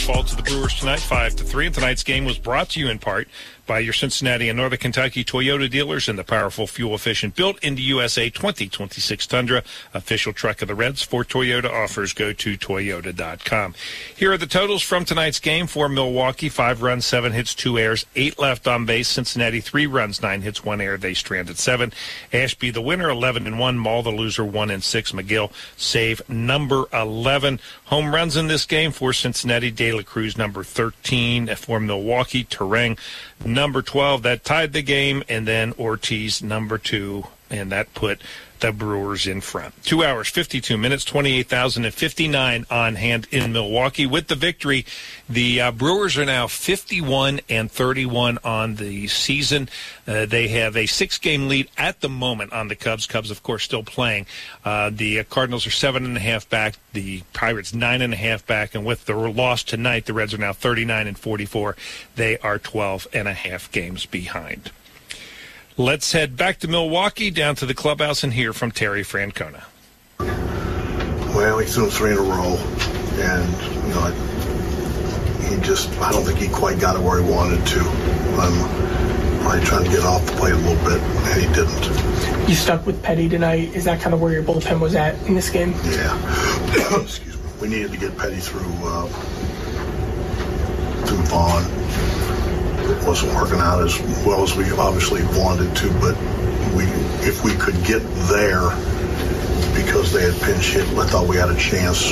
fall to the Brewers tonight, 5-3. And tonight's game was brought to you in part by your Cincinnati and Northern Kentucky Toyota dealers and the powerful, fuel-efficient, built-in-the-USA 2026 Tundra, official truck of the Reds. For Toyota offers, go to Toyota.com. Here are the totals from tonight's game for Milwaukee. 5 runs, 7 hits, 2 errors, 8 left on base. Cincinnati, 3 runs, 9 hits, 1 error. They stranded 7. Ashby, the winner, 11-1. Maul, the loser, 1-6. McGill, save number 11. Home runs in this game for Cincinnati. De La Cruz, number 13. For Milwaukee, Terang, number 12. That tied the game. And then Ortiz, number 2. And that put the Brewers in front. 2 hours, 52 minutes, 28,059 on hand in Milwaukee. With the victory, the Brewers are now 51-31 on the season. They have a 6-game lead at the moment on the Cubs. Cubs, of course, still playing. The Cardinals are 7.5 back. The Pirates 9.5 back. And with the loss tonight, the Reds are now 39-44. They are 12.5 games behind. Let's head back to Milwaukee, down to the clubhouse, and hear from Terry Francona. Well, he threw 3 in a row, and, I don't think he quite got it where he wanted to. I'm trying to get off the plate a little bit, and he didn't. You stuck with Petty tonight. Is that kind of where your bullpen was at in this game? Yeah. Excuse me. We needed to get Petty through Vaughn. It wasn't working out as well as we obviously wanted to, but if we could get there because they had pinch hit, I thought we had a chance.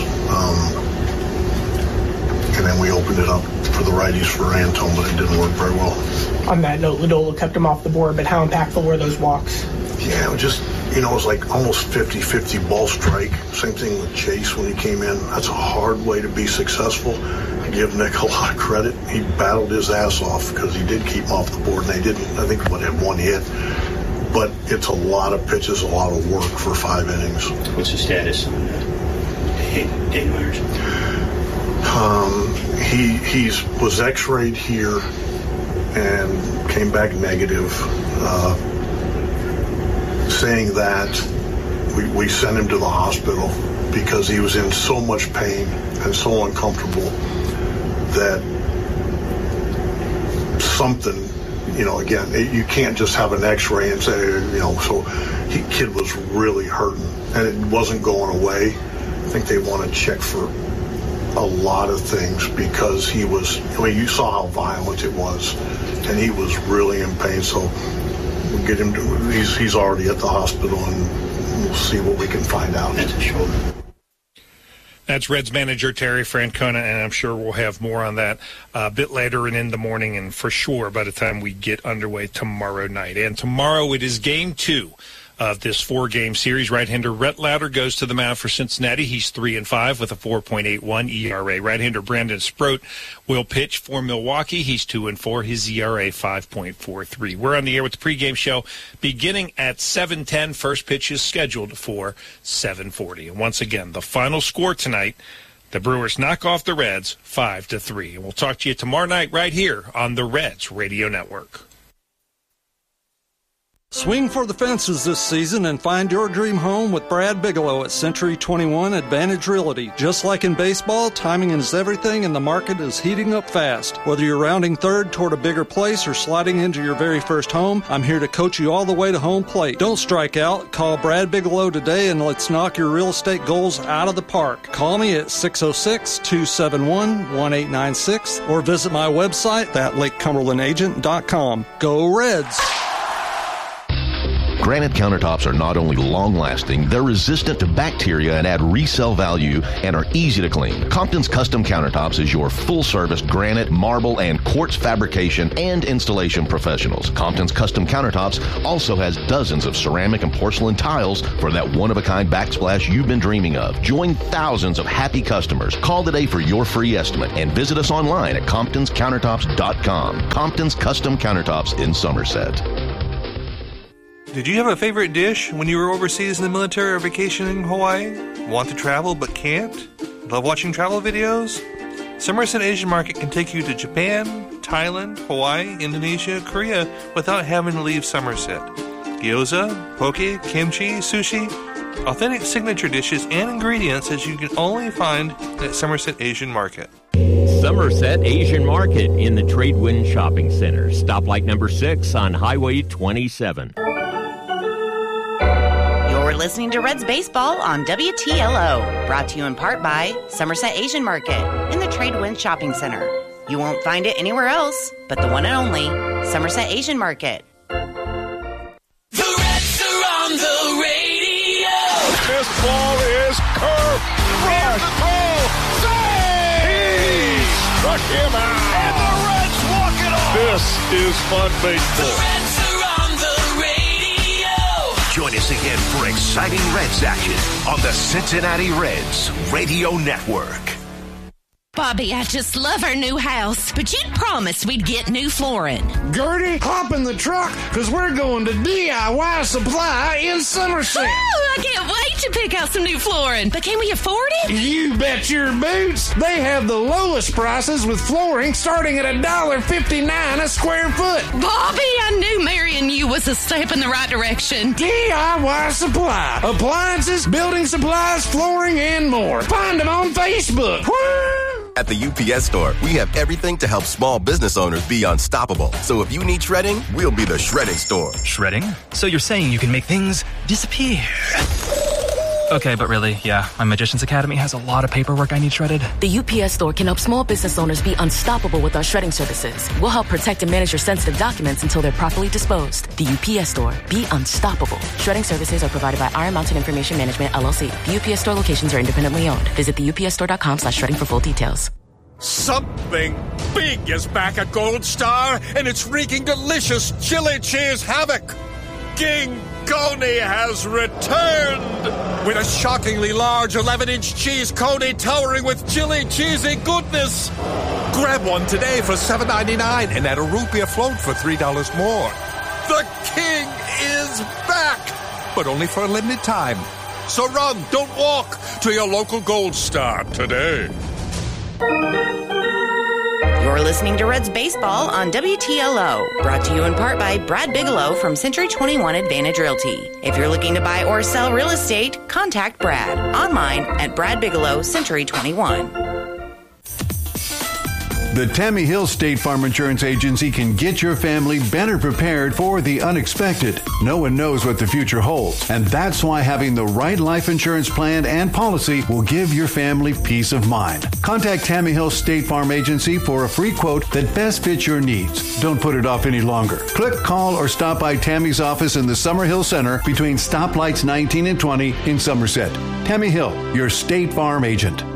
And then we opened it up for the righties for Antone, but it didn't work very well. On that note, Lodolo kept him off the board, but how impactful were those walks? Yeah, it was it was like almost 50-50 ball strike. Same thing with Chase when he came in. That's a hard way to be successful. I give Nick a lot of credit. He battled his ass off because he did keep him off the board, and they didn't, I think, had 1 hit. But it's a lot of pitches, a lot of work for 5 innings. What's the status on Dave Myers? He was x-rayed here and came back negative, saying that we sent him to the hospital because he was in so much pain and so uncomfortable that something, again, you can't just have an x-ray and say, so kid was really hurting and it wasn't going away. I think they want to check for a lot of things because he was, you saw how violent it was and he was really in pain. So we'll get him to, he's already at the hospital and we'll see what we can find out. That's a shoulder. That's Reds manager Terry Francona, and I'm sure we'll have more on that a bit later and in the morning, and for sure by the time we get underway tomorrow night. And tomorrow it is Game 2 of this 4-game series. Right-hander Rhett Lauder goes to the mound for Cincinnati. He's 3-5 with a 4.81 ERA. Right-hander Brandon Sproat will pitch for Milwaukee. He's 2-4. His ERA 5.43. We're on the air with the pregame show beginning at 7:10. First pitch is scheduled for 7:40. And once again, the final score tonight, the Brewers knock off the Reds 5-3. And we'll talk to you tomorrow night right here on the Reds Radio Network. Swing for the fences this season and find your dream home with Brad Bigelow at Century 21 Advantage Realty. Just like in baseball, timing is everything and the market is heating up fast. Whether you're rounding third toward a bigger place or sliding into your very first home, I'm here to coach you all the way to home plate. Don't strike out. Call Brad Bigelow today and let's knock your real estate goals out of the park. Call me at 606-271-1896 or visit my website at LakeCumberlandAgent.com. Go Reds! Granite countertops are not only long-lasting, they're resistant to bacteria and add resale value and are easy to clean. Compton's Custom Countertops is your full-service granite, marble, and quartz fabrication and installation professionals. Compton's Custom Countertops also has dozens of ceramic and porcelain tiles for that one-of-a-kind backsplash you've been dreaming of. Join thousands of happy customers. Call today for your free estimate and visit us online at ComptonsCountertops.com. Compton's Custom Countertops in Somerset. Did you have a favorite dish when you were overseas in the military or vacationing in Hawaii? Want to travel but can't? Love watching travel videos? Somerset Asian Market can take you to Japan, Thailand, Hawaii, Indonesia, Korea without having to leave Somerset. Gyoza, poke, kimchi, sushi, authentic signature dishes and ingredients that you can only find at Somerset Asian Market. Somerset Asian Market in the Tradewind Shopping Center. Stoplight number 6 on Highway 27. You're listening to Reds Baseball on WTLO. Brought to you in part by Somerset Asian Market in the Tradewind Shopping Center. You won't find it anywhere else but the one and only Somerset Asian Market. The Reds are on the radio. This ball is curved. Here's the throw. He struck him out. And the Reds walk it off. This is fun baseball. The Reds are on the radio. Join us again for exciting Reds action on the Cincinnati Reds Radio Network. Bobby, I just love our new house, but you promised we'd get new flooring. Gertie, hop in the truck, because we're going to DIY Supply in Somerset. Oh, I can't wait to pick out some new flooring. But can we afford it? You bet your boots. They have the lowest prices with flooring starting at $1.59 a square foot. Bobby, I knew marrying you was a step in the right direction. DIY Supply. Appliances, building supplies, flooring, and more. Find them on Facebook. Woo! At the UPS Store, we have everything to help small business owners be unstoppable. So if you need shredding, we'll be the shredding store. Shredding? So you're saying you can make things disappear? Okay, but really, yeah, my Magician's Academy has a lot of paperwork I need shredded. The UPS Store can help small business owners be unstoppable with our shredding services. We'll help protect and manage your sensitive documents until they're properly disposed. The UPS Store. Be unstoppable. Shredding services are provided by Iron Mountain Information Management, LLC. The UPS Store locations are independently owned. Visit the upsstore.com/shredding for full details. Something big is back at Gold Star, and it's wreaking delicious chili cheese havoc. King Coney has returned with a shockingly large 11-inch cheese coney towering with chili cheesy goodness. Grab one today for $7.99 and add a rupee a float for $3 more. The king is back, but only for a limited time. So run, don't walk, to your local Gold Star today. You're listening to Reds Baseball on WTLO, brought to you in part by Brad Bigelow from Century 21 Advantage Realty. If you're looking to buy or sell real estate, contact Brad online at Brad Bigelow Century 21. The Tammy Hill State Farm Insurance Agency can get your family better prepared for the unexpected. No one knows what the future holds, and that's why having the right life insurance plan and policy will give your family peace of mind. Contact Tammy Hill State Farm Agency for a free quote that best fits your needs. Don't put it off any longer. Click, call, or stop by Tammy's office in the Summerhill Center between stoplights 19 and 20 in Somerset. Tammy Hill, your State Farm agent.